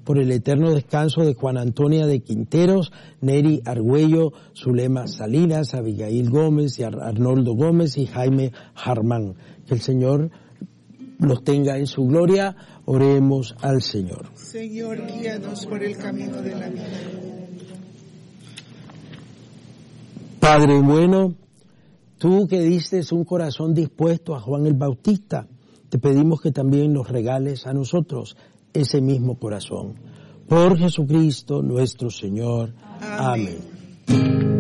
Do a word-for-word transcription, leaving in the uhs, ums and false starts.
por el eterno descanso de Juan Antonia de Quinteros, Neri Argüello, Zulema Salinas, Abigail Gómez, y Ar- Arnoldo Gómez y Jaime Harmán. Que el Señor los tenga en su gloria. Oremos al Señor. Señor, guíanos por el camino de la vida. Padre bueno, tú que diste un corazón dispuesto a Juan el Bautista, te pedimos que también nos regales a nosotros ese mismo corazón. Por Jesucristo nuestro Señor. Amén. Amén.